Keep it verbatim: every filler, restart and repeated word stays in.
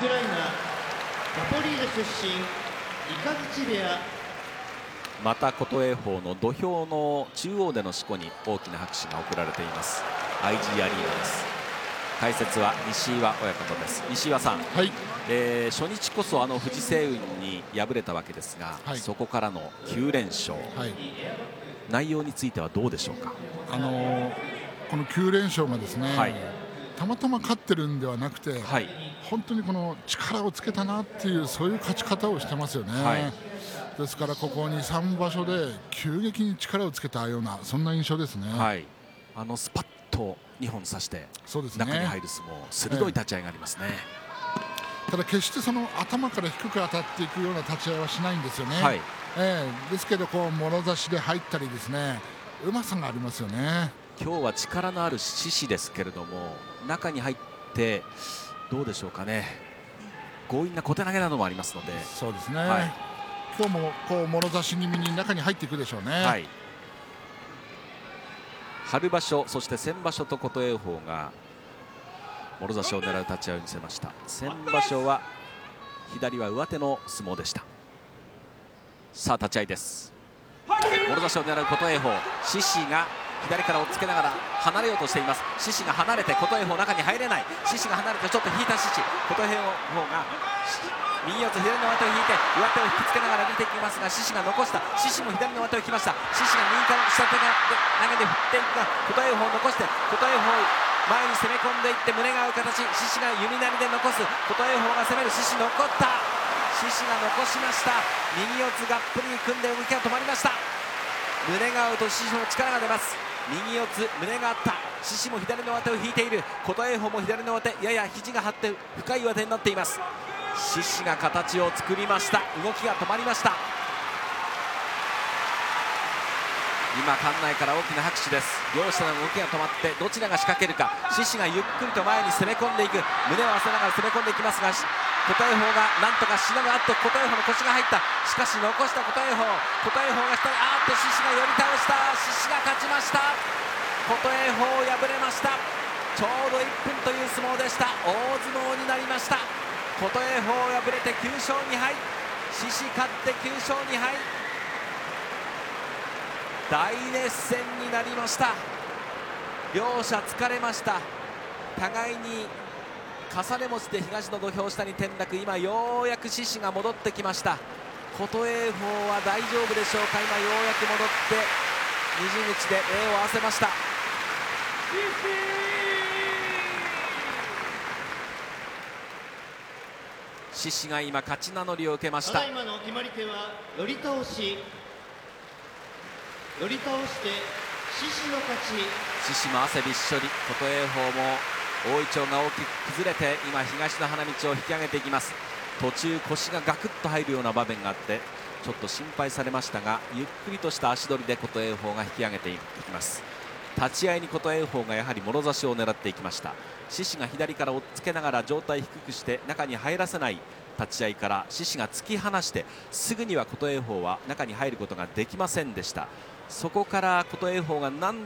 クライナナポリーゼ出身雷部屋。 また琴恵光の土俵の中央でのしこに大きな拍手が送られています。 アイジー アリーナです。解説は西岩親方です。西岩さん、 はい、 えー、初日こそあの富士星雲に敗れたわけですが、 はい、 そこからのきゅうれんしょう、 はい、 内容についてはどうでしょうか。 あのー、このきゅうれんしょうがですね、 はい、 たまたま勝ってるんではなくて、はい、本当にこの力をつけたなっていうそういう勝ち方をしてますよね。はい、ですからここにさんばしょで急激に力をつけたようなそんな印象ですね。 はい、あのスパッとにほん刺して中に入る相撲、鋭い立ち合いがありますね。 えー、ただ決してその頭から低く当たっていくような立ち合いはしないんですよね。はい、えー、ですけどこうもろ差しで入ったりですね、うまさがありますよね。 今日は力のある獅司ですけれども、中に入ってどうでしょうかね、強引な小手投げなどもありますので。 そうですね、 はい、 今日もこうもろ差し気味に中に入っていくでしょうね。はい、 春場所そして先場所と琴恵光がもろ差しを狙う立ち合いを見せました。先場所は左は上手の相撲でした。さあ立ち合いです。もろ差しを狙う琴恵光、獅司が左から押っつけながら離れようとしています。獅司が離れて琴恵光中に入れない。獅司が離れてちょっと引いた獅司、琴恵光が右四つ左の上手を引いて上手を引きつけながら出ていきますが、獅司が残した。獅司も左の上手を引きました。獅司が右から下手が投げで振っていくが、琴恵光残して琴恵光前に攻め込んでいって胸が合う形、獅司が弓なりで残す。琴恵光が攻める。獅司残った。獅司が残しました。右四つがっぷりに組んで動きが止まりました。胸が合うと獅司の力が出ます。右四つ胸があった。獅司も左の上手を引いている。琴恵光も左の上手、やや肘が張って深い上手になっています。獅司が形を作りました。動きが止まりました。今館内から大きな拍手です。両者の動きが止まってどちらが仕掛けるか。獅司がゆっくりと前に攻め込んでいく。胸を合わせながら攻め込んでいきますが、琴恵光がなんとかしのぐ。あっと琴恵光の腰が入った。しかし残した琴恵光。琴恵光が下にあーっと獅司が寄り倒した。獅子が勝ちました。琴恵光敗れました。ちょうどいっぷんという相撲でした。大相撲になりました。琴恵光敗れてきゅうしょうにはい、獅司勝ってきゅうしょうにはい。大熱戦になりました。両者疲れました。互いに重ね餅で東の土俵下に転落。今ようやく獅司が戻ってきました。琴恵光は大丈夫でしょうか。今ようやく戻って虹口で礼を合わせました。獅司が今勝ち名乗りを受けました。 今の決まり手は寄り倒し。寄り倒して獅司の勝ち。 獅司も汗びっしょり。琴恵光も大いちょうが大きく崩れて今東の花道を引き上げていきます。途中腰がガクッと入るような場面があってちょっと心配されましたが、ゆっくりとした足取りで琴恵光が引き上げていきます。立ち合いに琴恵光がやはりもろ差しを狙っていきました。獅司が左から押っつけながら上体低くして中に入らせない立ち合いから獅司が突き放してすぐには琴恵光は中に入ることができませんでした。そこから琴恵光が何